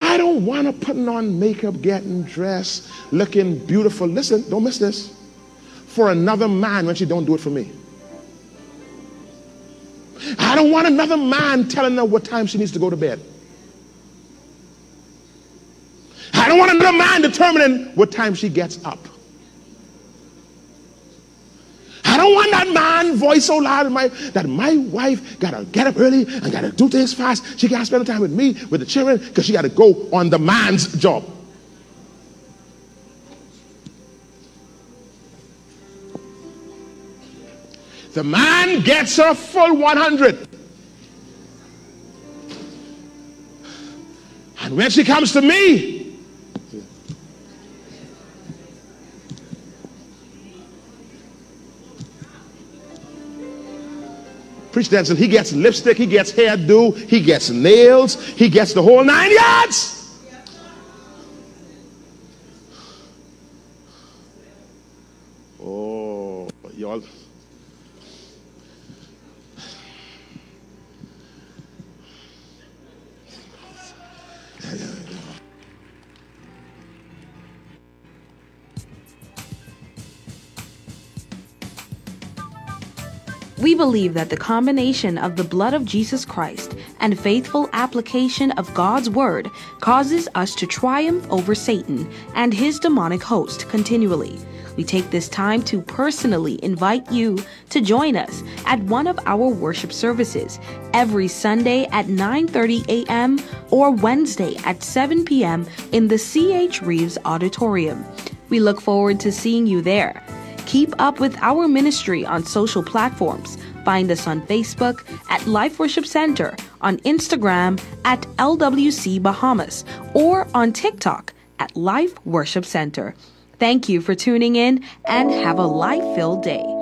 I don't want to put on makeup, getting dressed, looking beautiful. Listen, don't miss this. For another man when she don't do it for me. I don't want another man telling her what time she needs to go to bed. I don't want another man determining what time she gets up. I don't want that man voice so loud that my wife gotta get up early and gotta do things fast. She can't spend the time with me, with the children, because she gotta go on the man's job. The man gets her full 100. And when she comes to me, Preach Denzel, he gets lipstick, he gets hairdo, he gets nails, he gets the whole 9 yards. Oh, y'all. We believe that the combination of the blood of Jesus Christ and faithful application of God's Word causes us to triumph over Satan and his demonic host continually. We take this time to personally invite you to join us at one of our worship services every Sunday at 9:30 a.m. or Wednesday at 7 p.m. in the C.H. Reeves Auditorium. We look forward to seeing you there. Keep up with our ministry on social platforms. Find us on Facebook at Life Worship Center, on Instagram at LWC Bahamas, or on TikTok at Life Worship Center. Thank you for tuning in and have a life-filled day.